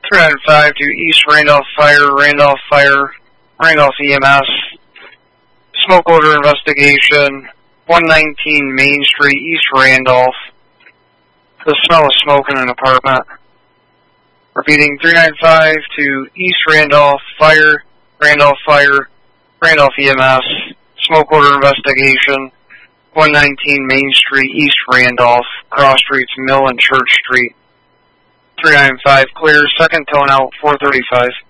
305 to East Randolph Fire, Randolph EMS. Smoke odor investigation, 119 Main Street, East Randolph. The smell of smoke in an apartment. Repeating, 395 to East Randolph Fire, Randolph EMS. Smoke odor investigation, 119 Main Street, East Randolph, cross streets Mill and Church Street. 395 clear, second tone out, 435.